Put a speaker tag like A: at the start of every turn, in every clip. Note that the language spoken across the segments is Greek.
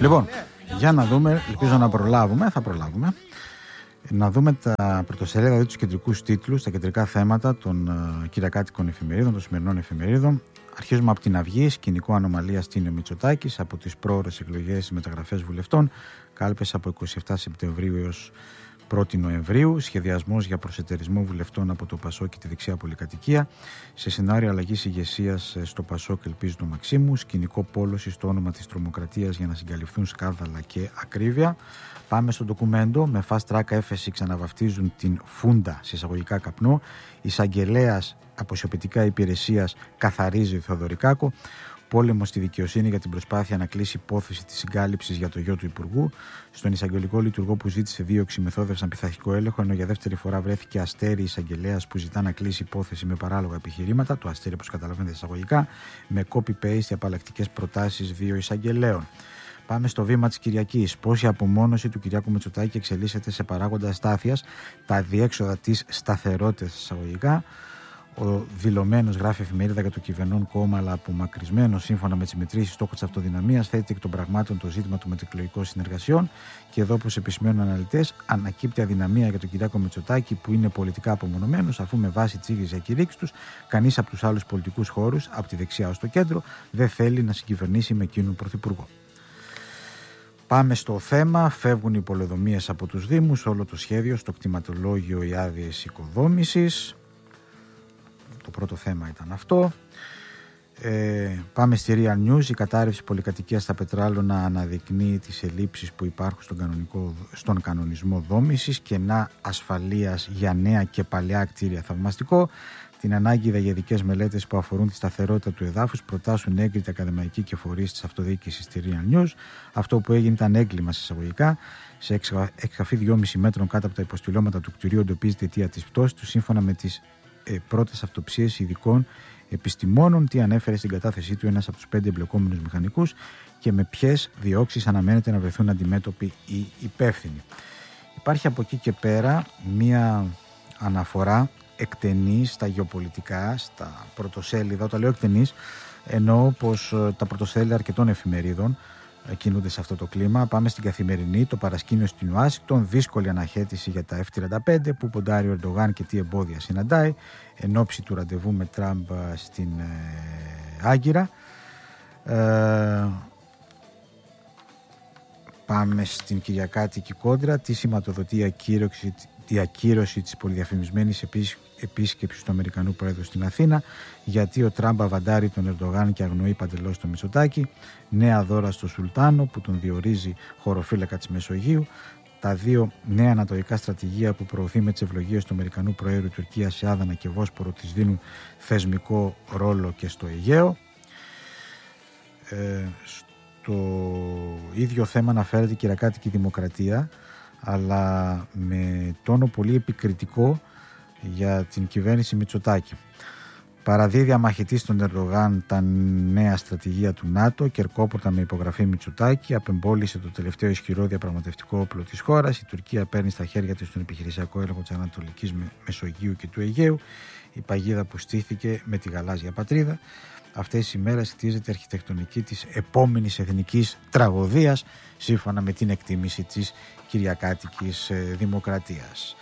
A: Λοιπόν, για να δούμε, ελπίζω να προλάβουμε, θα προλάβουμε, να δούμε τα πρωτοσέλιδα, τους κεντρικούς τίτλους, τα κεντρικά θέματα των κυριακάτικων εφημερίδων, των σημερινών εφημερίδων. Αρχίζουμε από την Αυγή, σκηνικό ανομαλία Τίνιο Μητσοτάκης, από τις πρόωρες εκλογές, μεταγραφές βουλευτών, κάλπες από 27 Σεπτεμβρίου έως 1η Νοεμβρίου, σχεδιασμός για προσετερισμό βουλευτών από το ΠΑΣΟΚ και τη δεξιά πολυκατοικία, σε σενάριο αλλαγής ηγεσίας στο ΠΑΣΟΚ ελπίζει το Μαξίμου, σκηνικό πόλωση στο όνομα της τρομοκρατίας για να συγκαλυφθούν σκάνδαλα και ακρίβεια. Πάμε στο ντοκουμέντο. Με fast track έφεση ξαναβαφτίζουν την φούντα σε εισαγωγικά καπνό. Εισαγγελέας αποσιωπητικά υπηρεσίας καθαρίζει Θεοδωρικάκο. Πόλεμο στη δικαιοσύνη για την προσπάθεια να κλείσει υπόθεση της συγκάλυψης για το γιο του Υπουργού. Στον εισαγγελικό λειτουργό που ζήτησε δίωξη μεθόδευσαν πειθαρχικό έλεγχο, ενώ για δεύτερη φορά βρέθηκε Αστέρι εισαγγελέας που ζητά να κλείσει υπόθεση με παράλογα επιχειρήματα. Το Αστέρι, όπως καταλαβαίνετε εισαγωγικά, με copy-paste για απαλλακτικές προτάσεις δύο εισαγγελέων. Πάμε στο βήμα της Κυριακής. Πώς η απομόνωση του Κυριάκου Μητσοτάκη εξελίσσεται σε παράγοντα αστάθειας, τα διέξοδα της σταθερότητας εισαγωγικά. Ο δηλωμένος, γράφει εφημερίδα, για το κυβερνών κόμμα, αλλά απομακρυσμένο σύμφωνα με τις μετρήσεις στόχο της αυτοδυναμίας, θέτει εκ των πραγμάτων το ζήτημα των μετεκλογικών συνεργασιών. Και εδώ, όπως επισημαίνουν αναλυτές, ανακύπτει αδυναμία για τον Κυριάκο Μητσοτάκη, που είναι πολιτικά απομονωμένος, αφού με βάση τις ίδιες διακηρύξεις τους, κανείς από τους άλλους πολιτικούς χώρους, από τη δεξιά ως το κέντρο, δεν θέλει να συγκυβερνήσει με εκείνον πρωθυπουργό. Πάμε στο θέμα. Φεύγουν οι πολεοδομίες από τους Δήμους, όλο το σχέδιο στο κτηματολόγιο, οι άδειες οικοδόμησης. Το πρώτο θέμα ήταν αυτό. Πάμε στη Real News. Η κατάρρευση πολυκατοικίας στα Πετράλωνα αναδεικνύει τις ελλείψεις που υπάρχουν στον κανονισμό δόμησης, κενά ασφαλείας για νέα και παλιά κτίρια. Θαυμαστικό. Την ανάγκη για ειδικές μελέτες που αφορούν τη σταθερότητα του εδάφους προτάσουν έγκριτη ακαδημαϊκοί και φορείς της αυτοδιοίκησης στη Real News. Αυτό που έγινε ήταν έγκλημα σε εισαγωγικά. Σε εκχαφή 2,5 μέτρων κάτω από τα υποστηλώματα του κτηρίου εντοπίζεται η αιτία της πτώσης του, σύμφωνα με τις πρώτες αυτοψίες ειδικών επιστημόνων. Τι ανέφερε στην κατάθεσή του ένας από τους 5 εμπλεκόμενους μηχανικούς και με ποιες διώξεις αναμένεται να βρεθούν αντιμέτωποι οι υπεύθυνοι. Υπάρχει από εκεί και πέρα μία αναφορά εκτενής στα γεωπολιτικά, στα πρωτοσέλιδα. Όταν λέω εκτενής, εννοώ πως τα πρωτοσέλιδα αρκετών εφημερίδων κινούνται σε αυτό το κλίμα. Πάμε στην Καθημερινή. Το παρασκήνιο στην Ουάσιγκτον. Δύσκολη αναχέτηση για τα F-35 που ποντάρει ο Ερντογάν και τι εμπόδια συναντάει εν ώψη του ραντεβού με Τραμπ στην Άγκυρα. Πάμε στην Κυριακάτικη κόντρα. Τι σηματοδοτεί η ακύρωση της πολυδιαφημισμένης επίσκεψης του Αμερικανού Πρόεδρου στην Αθήνα, γιατί ο Τραμπ αβαντάρει τον Ερντογάν και αγνοεί παντελώς το Μητσοτάκη, νέα δώρα στο Σουλτάνο που τον διορίζει χωροφύλακα της Μεσογείου, τα δύο νέα ανατολικά στρατηγία που προωθεί με τις ευλογίες του Αμερικανού Προέδρου Τουρκία σε Άδανα και Βόσπορο της δίνουν θεσμικό ρόλο και στο Αιγαίο. Στο ίδιο θέμα αναφέρεται η Κυριακάτικη Δημοκρατία, αλλά με τόνο πολύ επικριτικό για την κυβέρνηση Μητσοτάκη. Παραδίδει αμαχητή στον Ερντογάν τα νέα στρατηγία του ΝΑΤΟ, κερκόπορτα με υπογραφή Μητσοτάκη, απεμπόλησε το τελευταίο ισχυρό διαπραγματευτικό όπλο της χώρας. Η Τουρκία παίρνει στα χέρια της τον επιχειρησιακό έλεγχο της Ανατολικής Μεσογείου και του Αιγαίου, η παγίδα που στήθηκε με τη γαλάζια πατρίδα. Αυτές τις ημέρες χτίζεται η αρχιτεκτονική της επόμενης εθνικής τραγωδίας, σύμφωνα με την εκτίμηση της Κυριακάτικης Δημοκρατίας.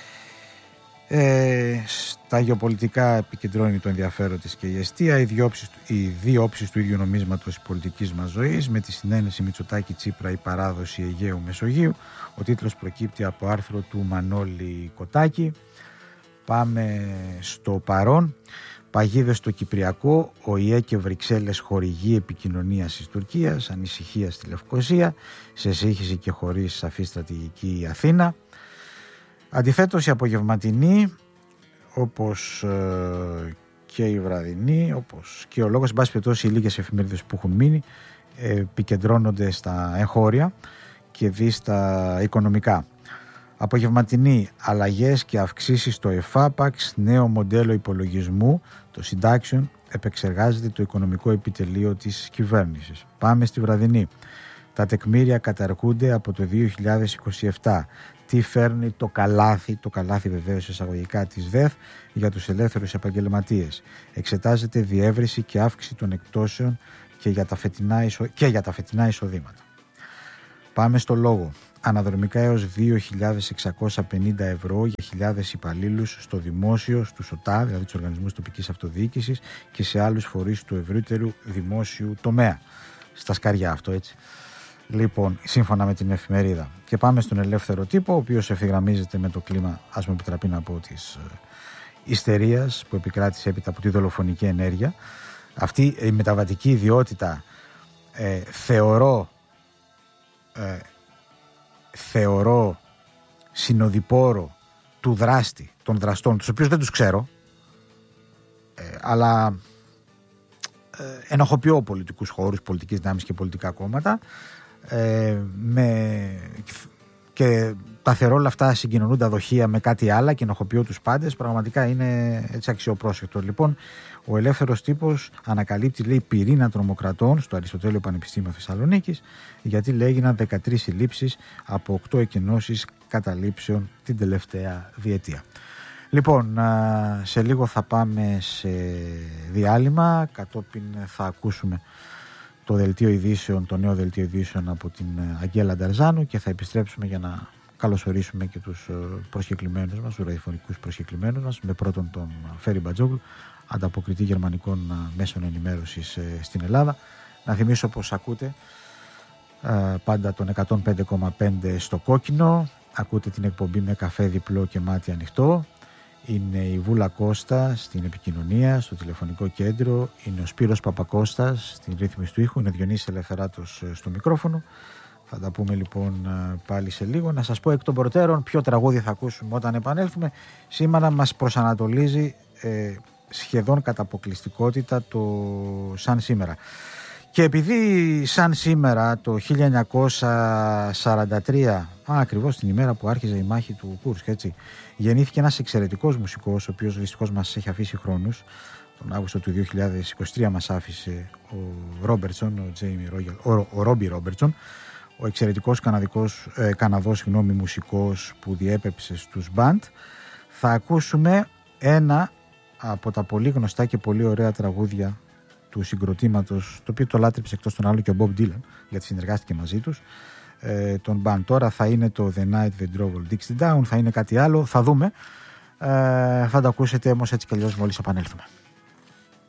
A: Στα γεωπολιτικά επικεντρώνει το ενδιαφέρον της και η εστία, οι δύο όψεις του ίδιου νομίσματος της πολιτικής μας ζωής, με τη συνένεση Μητσοτάκη-Τσίπρα η παράδοση Αιγαίου Μεσογείου. Ο τίτλος προκύπτει από άρθρο του Μανώλη Κοτάκη. Πάμε στο παρόν. Παγίδες στο Κυπριακό, ο ΙΕ και Βρυξέλλες χορηγή επικοινωνίας της Τουρκίας, ανησυχία στη Λευκοσία, σε σύγχυση και χωρίς σαφή στρατηγική η Αθήνα. Αντιθέτως η απογευματινή, όπως και η βραδινή, όπως και ο λόγος, εν πάση περιπτώσει οι λίγες εφημερίδες που έχουν μείνει, επικεντρώνονται στα εγχώρια και δει στα οικονομικά. Απογευματινή, αλλαγές και αυξήσεις στο ΕΦΑΠΑΞ, νέο μοντέλο υπολογισμού των συντάξεων, επεξεργάζεται το οικονομικό επιτελείο της κυβέρνησης. Πάμε στη βραδινή. Τα τεκμήρια καταρκούνται από το 2027. Τι φέρνει το καλάθι βεβαίως εισαγωγικά της ΔΕΘ για τους ελεύθερους επαγγελματίες. Εξετάζεται διεύρυνση και αύξηση των εκτόσεων και για τα φετινά εισοδήματα. Πάμε στο λόγο. Αναδρομικά έως 2.650 ευρώ για χιλιάδες υπαλλήλους στο δημόσιο, στους ΟΤΑ, δηλαδή τους οργανισμούς τοπικής αυτοδιοίκησης, και σε άλλους φορείς του ευρύτερου δημόσιου τομέα. Στα σκαριά αυτό, έτσι. Λοιπόν, σύμφωνα με την εφημερίδα. Και πάμε στον Ελεύθερο Τύπο, ο οποίος ευθυγραμμίζεται με το κλίμα, ας μου επιτραπεί να πω, της ιστερίας που επικράτησε έπειτα από τη δολοφονική ενέργεια. Αυτή η μεταβατική ιδιότητα θεωρώ συνοδοιπόρο του δράστη, των δραστών, τους οποίους δεν τους ξέρω, αλλά ενοχοποιώ πολιτικούς χώρους, πολιτικές δυνάμεις και πολιτικά κόμματα, και τα θεωρώ όλα αυτά συγκοινωνούντα δοχεία με κάτι άλλο και ενοχοποιώ τους πάντες. Πραγματικά είναι έτσι αξιοπρόσεκτο. Λοιπόν, ο Ελεύθερος Τύπος ανακαλύπτει, λέει, πυρήνα τρομοκρατών στο Αριστοτέλειο Πανεπιστήμιο Θεσσαλονίκης, γιατί λέει έγιναν 13 συλλήψεις από 8 εκκενώσεις καταλήψεων την τελευταία διετία. Λοιπόν, σε λίγο θα πάμε σε διάλειμμα, κατόπιν θα ακούσουμε το δελτίο ειδήσεων, το νέο δελτίο ειδήσεων από την Αγγέλα Νταρζάνου, και θα επιστρέψουμε για να καλωσορίσουμε και τους προσκεκλημένους μας, τους ραδιοφωνικούς προσκεκλημένους μας, με πρώτον τον Φέρι Μπατζόγλου, ανταποκριτή γερμανικών μέσων ενημέρωσης στην Ελλάδα. Να θυμίσω πως ακούτε πάντα τον 105,5 στο κόκκινο, ακούτε την εκπομπή με καφέ διπλό και μάτι ανοιχτό. Είναι η Βούλα Κώστα στην επικοινωνία, στο τηλεφωνικό κέντρο. Είναι ο Σπύρος Παπακώστας στην ρύθμιση του ήχου. Είναι ο Διονύσης Ελευθεράτος στο μικρόφωνο. Θα τα πούμε λοιπόν πάλι σε λίγο. Να σας πω εκ των προτέρων ποιο τραγούδι θα ακούσουμε όταν επανέλθουμε. Σήμερα μας προσανατολίζει σχεδόν κατά αποκλειστικότητα το «Σαν σήμερα». Και επειδή σαν σήμερα το 1943, ακριβώς την ημέρα που άρχιζε η μάχη του Κούρσκ, έτσι, γεννήθηκε ένας εξαιρετικός μουσικός, ο οποίος δυστυχώς μας έχει αφήσει χρόνους. Τον Αύγουστο του 2023 μας άφησε ο Ρόμπερτσον, ο Ρόμπι Ρόμπερτσον, ο εξαιρετικός Καναδός μουσικός που διέπεψε στους μπαντ. Θα ακούσουμε ένα από τα πολύ γνωστά και πολύ ωραία τραγούδια του συγκροτήματος, το οποίο το λάτρεψε εκτός των άλλων και ο Bob Dylan, γιατί συνεργάστηκε μαζί τους, τον band. Τώρα θα είναι το The Night They Drove Dixie Down, θα είναι κάτι άλλο, θα δούμε. Θα το ακούσετε όμως έτσι κι αλλιώς μόλις επανέλθουμε.